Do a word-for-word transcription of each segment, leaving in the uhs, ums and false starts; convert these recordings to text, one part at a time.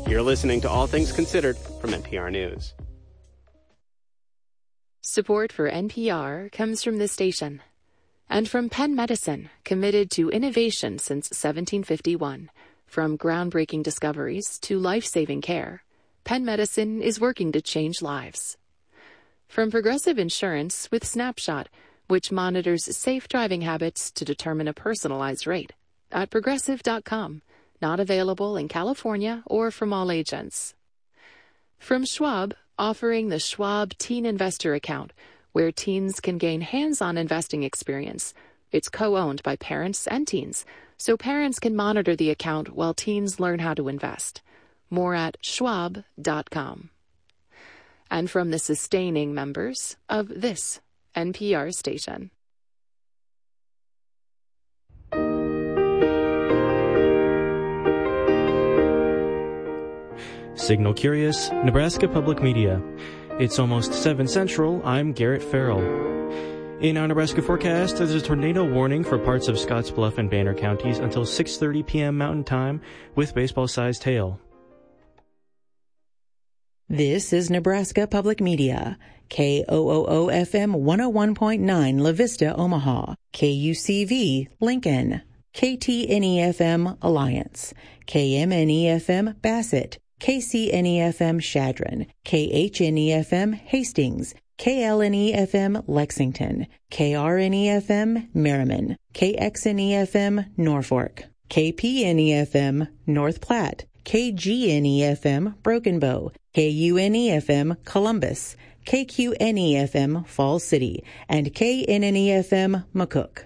You're listening to All Things Considered from N P R News. Support for N P R comes from this station and from Penn Medicine, committed to innovation since seventeen fifty-one. From groundbreaking discoveries to life-saving care, Penn Medicine is working to change lives. From Progressive Insurance with Snapshot, which monitors safe driving habits to determine a personalized rate at progressive dot com. Not available in California or from all agents. From Schwab, offering the Schwab Teen Investor Account, where teens can gain hands-on investing experience. It's co-owned by parents and teens, so parents can monitor the account while teens learn how to invest. More at schwab dot com. And from the sustaining members of this N P R station. Signal Curious, Nebraska Public Media. It's almost seven Central. I'm Garrett Farrell. In our Nebraska forecast, there's a tornado warning for parts of Scottsbluff and Banner counties until six thirty p.m. Mountain Time with baseball-sized hail. This is Nebraska Public Media. K O O O F M one oh one point nine La Vista, Omaha. K U C V, Lincoln. K T N E F M, Alliance. K M N E F M, Bassett. K C N E F M, Shadron. K H N E F M, Hastings. K L N E F M, Lexington. K R N E F M, Merriman. K X N E F M, Norfolk. K P N E F M, North Platte. K G N E F M, Broken Bow. K U N E F M, Columbus. K Q N E F M, Falls City. And K N N E F M, McCook.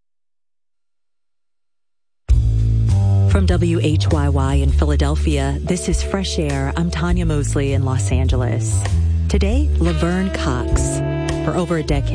From W H Y Y in Philadelphia, this is Fresh Air. I'm Tanya Mosley in Los Angeles. Today, Laverne Cox. For over a decade,